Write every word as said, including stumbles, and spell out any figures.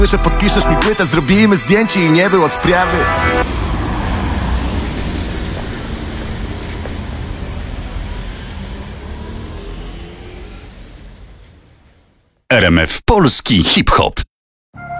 że podpiszesz mi płytę, zrobimy zdjęcie i nie było sprawy. R M F Polski Hip Hop.